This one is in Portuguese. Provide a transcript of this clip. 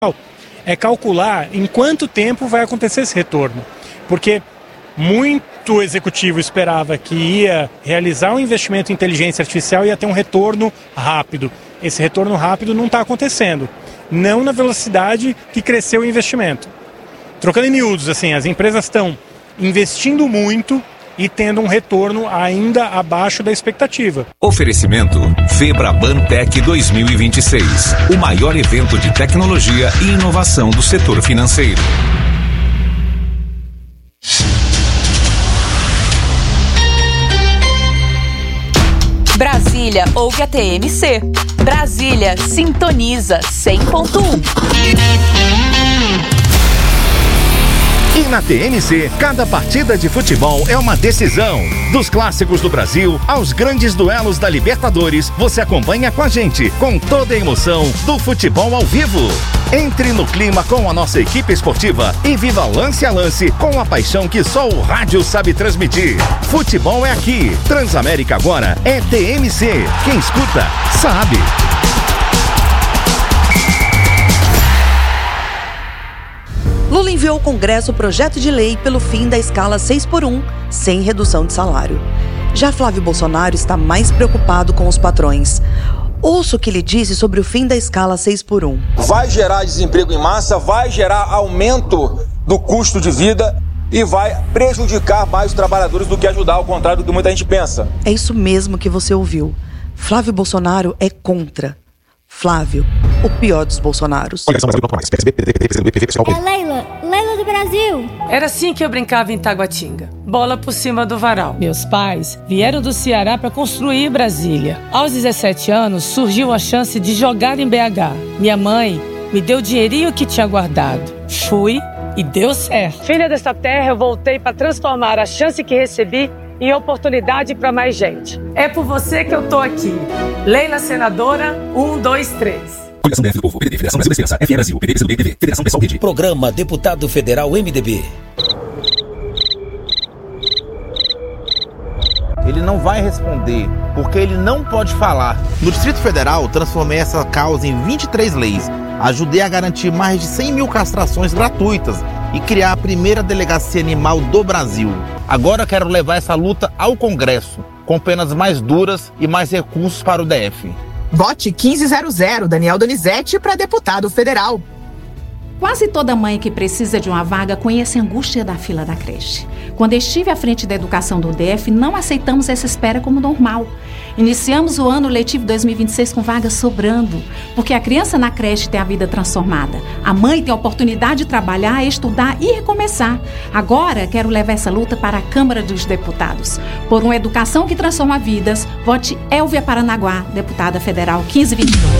é calcular em quanto tempo vai acontecer esse retorno. Porque muito executivo esperava que ia realizar um investimento em inteligência artificial e ia ter um retorno rápido. Esse retorno rápido não está acontecendo. Não na velocidade que cresceu o investimento. Trocando em miúdos, assim, as empresas estão investindo muito e tendo um retorno ainda abaixo da expectativa. Oferecimento Febraban Tech 2026, o maior evento de tecnologia e inovação do setor financeiro. Brasília ouve a TMC. Brasília sintoniza 100.1. E na TMC, cada partida de futebol é uma decisão. Dos clássicos do Brasil aos grandes duelos da Libertadores, você acompanha com a gente, com toda a emoção do futebol ao vivo. Entre no clima com a nossa equipe esportiva e viva lance a lance com a paixão que só o rádio sabe transmitir. Futebol é aqui. Transamérica agora é TMC. Quem escuta, sabe. Lula enviou ao Congresso o projeto de lei pelo fim da escala 6x1, sem redução de salário. Já Flávio Bolsonaro está mais preocupado com os patrões. Ouça o que ele disse sobre o fim da escala 6x1. Vai gerar desemprego em massa, vai gerar aumento do custo de vida e vai prejudicar mais os trabalhadores do que ajudar, ao contrário do que muita gente pensa. É isso mesmo que você ouviu. Flávio Bolsonaro é contra. Flávio, o pior dos Bolsonaros. É Leila do Brasil. Era assim que eu brincava em Taguatinga. Bola por cima do varal. Meus pais vieram do Ceará para construir Brasília. Aos 17 anos, surgiu a chance de jogar em BH. Minha mãe me deu o dinheirinho que tinha guardado. Fui e deu certo. Filha dessa terra, eu voltei para transformar a chance que recebi em oportunidade para mais gente. É por você que eu tô aqui. Leila Senadora, 1, 2, 3. Coligação DF do Povo, PDT, Federação Brasil da Esperança, FE Brasil, PDT, PCdoB, TV, Federação Pessoal Rede. Programa Deputado Federal MDB. Ele não vai responder, porque ele não pode falar. No Distrito Federal, transformei essa causa em 23 leis. Ajudei a garantir mais de 100 mil castrações gratuitas e criar a primeira delegacia animal do Brasil. Agora quero levar essa luta ao Congresso, com penas mais duras e mais recursos para o DF. Vote 1500, Daniel Donizete, para deputado federal. Quase toda mãe que precisa de uma vaga conhece a angústia da fila da creche. Quando estive à frente da educação do DF, não aceitamos essa espera como normal. Iniciamos o ano letivo 2026 com vagas sobrando, porque a criança na creche tem a vida transformada. A mãe tem a oportunidade de trabalhar, estudar e recomeçar. Agora, quero levar essa luta para a Câmara dos Deputados. Por uma educação que transforma vidas, vote Elvia Paranaguá, deputada federal 1522.